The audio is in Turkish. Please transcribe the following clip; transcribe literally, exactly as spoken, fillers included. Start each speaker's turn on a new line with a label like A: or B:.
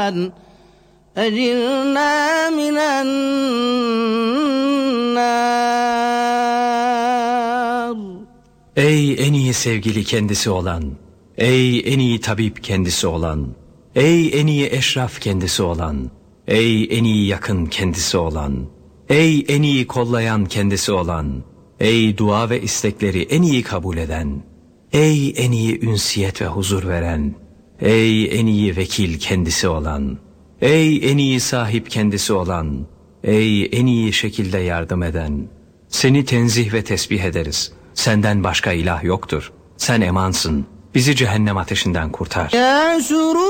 A: أجرنا من النار.
B: Ey en iyi sevgili kendisi olan, ey en iyi tabip kendisi olan, ey en iyi eşraf kendisi olan, ey en iyi yakın kendisi olan, ey en iyi kollayan kendisi olan, ey dua ve istekleri en iyi kabul eden, ey en iyi ünsiyet ve huzur veren, ey en iyi vekil kendisi olan, ey en iyi sahip kendisi olan, ey en iyi şekilde yardım eden, seni tenzih ve tesbih ederiz. Senden başka ilah yoktur. Sen emansın. Bizi cehennem ateşinden kurtar.
A: Ya şuru